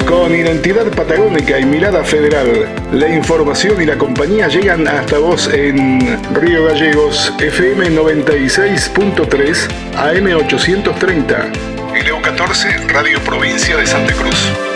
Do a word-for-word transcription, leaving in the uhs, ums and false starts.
Con identidad patagónica y mirada federal, la información y la compañía llegan hasta vos en Río Gallegos, F M noventa y seis punto tres, A M ochocientos treinta. L U catorce, Radio Provincia de Santa Cruz.